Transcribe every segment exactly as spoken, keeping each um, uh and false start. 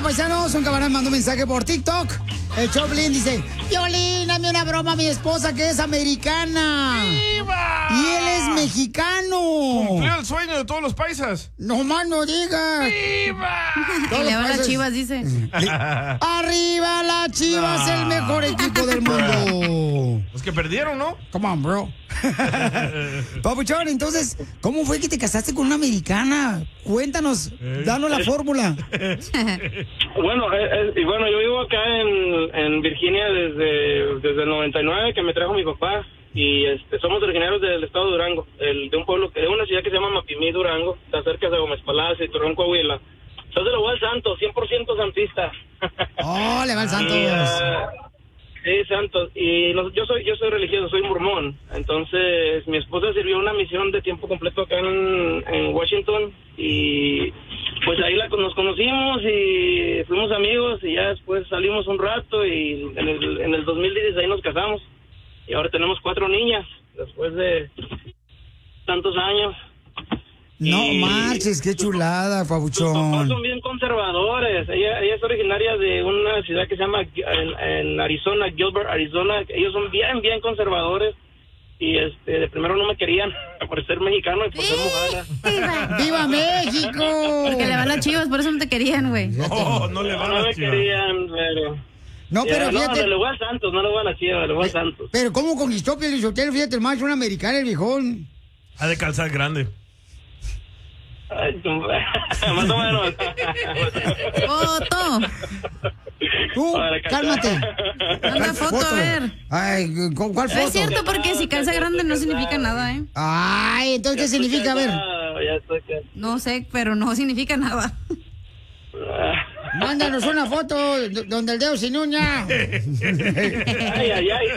paisanos, un camarada mandó un mensaje por TikTok. El Choplin dice, Piolín, dame una broma a mi esposa que es americana. ¡Viva! Y él es mexicano. Cumplió el sueño de todos los paisas. No más no digas. ¡Viva! Y le van las Chivas, dice. ¡Arriba las Chivas, el mejor equipo del mundo! Los que perdieron, ¿no? Come on, bro. Papuchón, entonces, ¿cómo fue que te casaste con una americana? Cuéntanos, danos la fórmula. Bueno, eh, eh, y bueno, yo vivo acá en, en Virginia desde, desde el noventa y nueve, que me trajo mi papá. Y este, somos originarios del estado de Durango, el, de un pueblo, de una ciudad que se llama Mapimí, Durango. Está cerca de Gómez Palacio y Torreón, Coahuila. Entonces le voy al Santos, cien por ciento santista. ¡Oh, le va al Santos! Y, uh, sí, Santos. Y no, yo soy yo soy religioso, soy mormón. Entonces mi esposa sirvió una misión de tiempo completo acá en, en Washington. Y pues ahí la, nos conocimos y fuimos amigos. Y ya después salimos un rato y en el, en el dos mil dieciséis nos casamos. Y ahora tenemos cuatro niñas, después de tantos años. No y marches, qué chulada, sus Papuchón. papás son bien conservadores. Ella, ella es originaria de una ciudad que se llama en, en Arizona, Gilbert, Arizona. Ellos son bien, bien conservadores. Y este, de primero no me querían por ser mexicano y por ser mujer. ¡Viva México! Porque le van las Chivas, por eso no te querían, güey. No, no le van No a me las Chivas. querían, pero... No, pero Ya, fíjate. No, le voy a Santos, no le voy a la Chivas, le voy a Santos. Pero ¿cómo conquistó Piolín Sotelo? Fíjate, el macho, un americano, el viejón. Ha de calzar grande. Ay, más o menos. ¡Foto! Tú, cálmate. Manda foto, a ver. Ay, ¿con cuál foto? Es cierto, porque si calza grande no significa nada, ¿eh? Ay, entonces, ¿qué significa? A ver. Ya estoy acá. No sé, pero no significa nada. Mándanos una foto d- donde el dedo sin uña. Ay, ay, ay.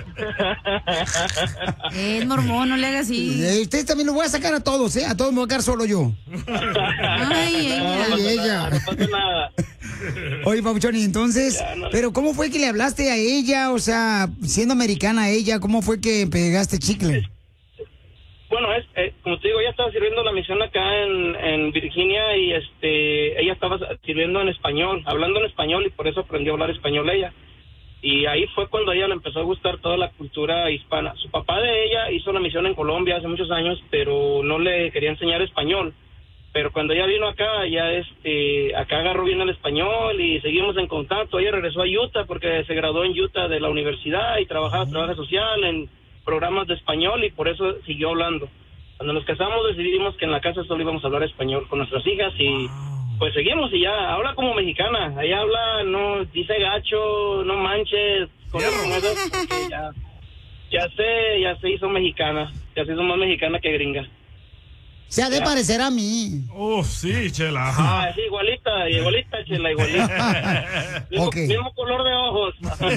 Es mormón, no le hagas así. Eh, Ustedes también lo voy a sacar a todos, ¿eh? A todos me voy a quedar solo yo. Ay, ella. Ay, ella. No pasa nada. Oye, Papuchón, y entonces, Ya, no. ¿pero cómo fue que le hablaste a ella? O sea, siendo americana a ella, ¿cómo fue que pegaste chicle? Bueno, es, eh, como te digo, ella estaba sirviendo la misión acá en, en Virginia y este, ella estaba sirviendo en español, hablando en español y por eso aprendió a hablar español ella. Y ahí fue cuando a ella le empezó a gustar toda la cultura hispana. Su papá de ella hizo la misión en Colombia hace muchos años, pero no le quería enseñar español. Pero cuando ella vino acá, ya este, acá agarró bien el español y seguimos en contacto. Ella regresó a Utah porque se graduó en Utah de la universidad y trabajaba trabajo social en programas de español y por eso siguió hablando. Cuando nos casamos decidimos que en la casa solo íbamos a hablar español con nuestras hijas y pues seguimos y ya habla como mexicana. Ella habla, no dice gacho, no manches, cosas como esas, porque ya, ya se, ya se hizo mexicana, ya se hizo más mexicana que gringa. Se ha de parecer a mí. Oh, sí, Chela. Ah, Ajá. sí, igualita, igualita, chela, igualita. Mismo, Ok. mismo color de ojos.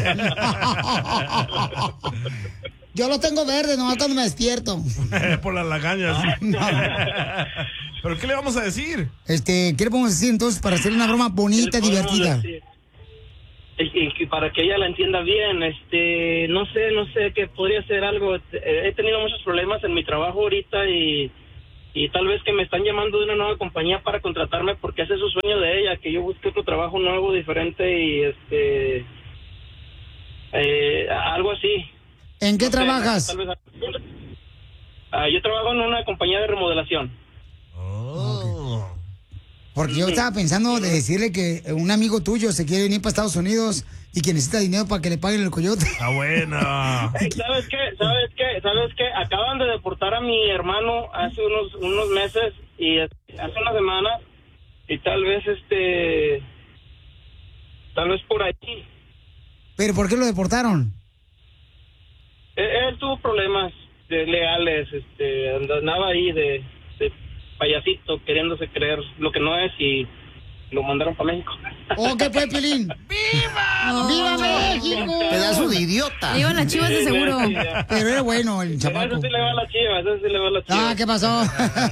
Yo lo tengo verde, nomás cuando me despierto. Por las lagañas. ¿Pero qué le vamos a decir? Este, ¿qué le podemos decir entonces para hacer una broma bonita, ¿Qué le podemos divertida? decir? Y- y- y para que ella la entienda bien, este, no sé, no sé, que podría ser algo. Eh, He tenido muchos problemas en mi trabajo ahorita y, y tal vez que me están llamando de una nueva compañía para contratarme porque ese es su sueño de ella, que yo busque otro trabajo nuevo, diferente y este, eh, algo así. ¿En qué No sé, trabajas? tal vez- Ah, yo trabajo en una compañía de remodelación. Oh. Porque yo estaba pensando de decirle que un amigo tuyo se quiere venir para Estados Unidos y que necesita dinero para que le paguen el coyote. Está buena. Ey, ¿Sabes qué? ¿Sabes qué? ¿Sabes qué? Acaban de deportar a mi hermano hace unos unos meses y este, hace una semana y tal vez este tal vez por ahí ¿Pero por qué lo deportaron? él, él tuvo problemas de legales, este andaba ahí de, de payasito queriéndose creer lo que no es y lo mandaron para México. ¿O qué fue, Piolín? No. ¡Viva México! Pedazo de idiota. Le iban las Chivas de seguro. Sí, ya. Pero era bueno el chamaco. Eso sí le va a la chiva, eso sí le va a la chiva. Ah, ¿qué pasó?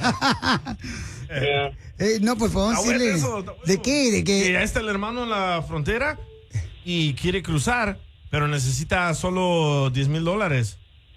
Eh, Eh, no, pues podemos Está bueno decirle. eso, está bueno. ¿De qué? ¿De Que qué? ya está el hermano en la frontera y quiere cruzar, pero necesita solo diez mil dólares.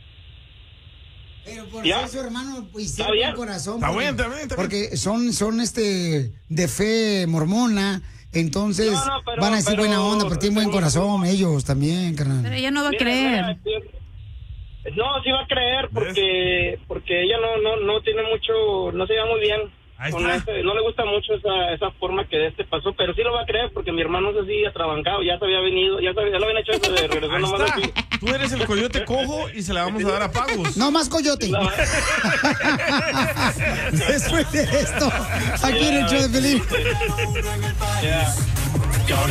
Pero por Ya. ser su hermano, pues Está tiene bien. buen corazón. Está porque- bien, está bien, está bien. Porque son, son este de fe mormona entonces No, no, pero- van a decir pero- buena onda, pero tienen buen corazón ellos también, carnal. Pero ella no va a Mira, creer. mira, No, sí va a creer porque porque ella no no no tiene mucho, no se lleva muy bien. Ahí Con está. este, no le gusta mucho esa esa forma que de este pasó, pero sí lo va a creer porque mi hermano se sigue atrabancado, ya se había venido, ya, se había- ya lo habían hecho eso de regresar Ahí nomás está. aquí. Tú eres el coyote cojo y se la vamos a dar a pagos. No más coyote. Después de esto, aquí en el show de Pelín. Ya.